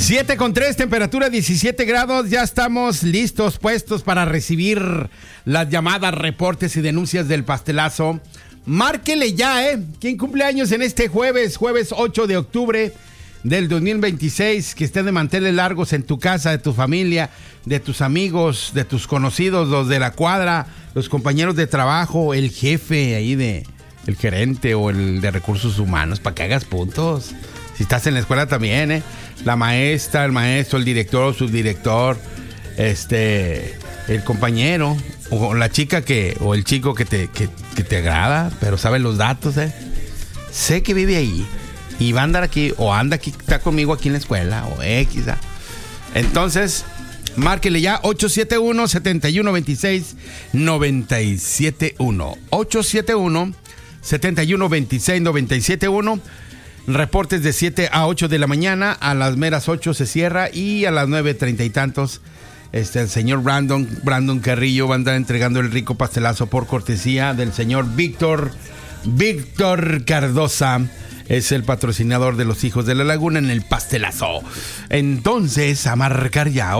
7:03, temperatura 17 grados. Ya estamos listos, puestos para recibir las llamadas, reportes y denuncias del pastelazo. Márquele ya, ¿Quién cumple años en este jueves 8 de octubre del 2026? Que esté de manteles largos en tu casa, de tu familia, de tus amigos, de tus conocidos, los de la cuadra, los compañeros de trabajo, el jefe ahí el gerente o el de recursos humanos, para que hagas puntos. Si estás en la escuela también, la maestra, el maestro, el director o subdirector, el compañero o la chica o el chico que te agrada, pero sabe los datos, Sé que vive ahí y va a andar aquí o anda aquí, está conmigo aquí en la escuela o X. Entonces, márquele ya 871-7126-971. 871-7126-971. Reportes de 7 a 8 de la mañana, a las meras 8 se cierra y a las 9:30 y tantos el señor Brandon Carrillo va a andar entregando el rico pastelazo por cortesía del señor Víctor Cardosa. Es el patrocinador de los Hijos de la Laguna en el pastelazo. Entonces, a marcar ya,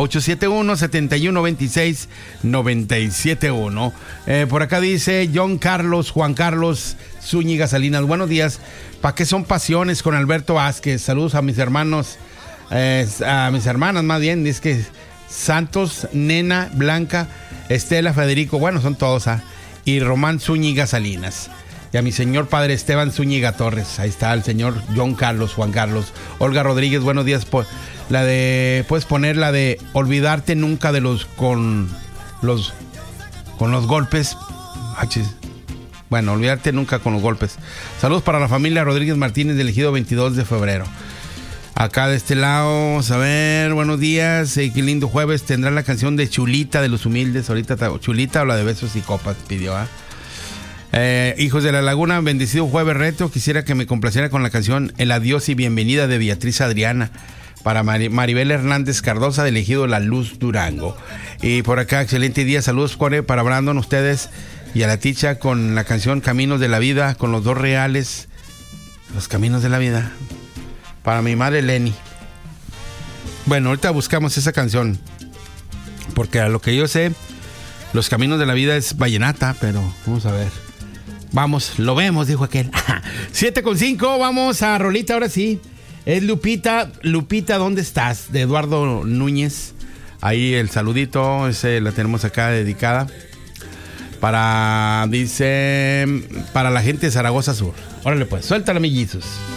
871-7126-971. Por acá dice Juan Carlos Zúñiga Salinas. Buenos días. ¿Para qué son pasiones con Alberto Vázquez? Saludos a mis hermanos, a mis hermanas más bien. Es que Santos, Nena, Blanca, Estela, Federico, bueno, son todos, y Román Zúñiga Salinas. Y a mi señor padre Esteban Zúñiga Torres. Ahí está el señor Juan Carlos. Olga Rodríguez, buenos días. Puedes poner la de olvidarte nunca de con los golpes. Bueno, olvidarte nunca con los golpes. Saludos para la familia Rodríguez Martínez del Ejido 22 de febrero. Acá de este lado, vamos a ver, buenos días. Qué lindo jueves. Tendrá la canción de Chulita de los Humildes. Ahorita Chulita o la de Besos y Copas pidió, Hijos de la Laguna, bendecido jueves retro. Quisiera que me complaciera con la canción El Adiós y Bienvenida de Beatriz Adriana para Maribel Hernández Cardosa del Ejido La Luz Durango. Y por acá, excelente día, saludos para Brandon, ustedes y a la Ticha con la canción Caminos de la Vida, con los dos reales, los caminos de la vida, para mi madre Lenny. Bueno, ahorita buscamos esa canción, porque a lo que yo sé, los caminos de la vida es vallenata, pero vamos a ver. Vamos, lo vemos, dijo aquel. 7:05, vamos a rolita ahora sí. Es Lupita, ¿dónde estás? De Eduardo Núñez. Ahí el saludito, la tenemos acá dedicada. Dice, para la gente de Zaragoza Sur. Órale pues, suéltala, mellizos.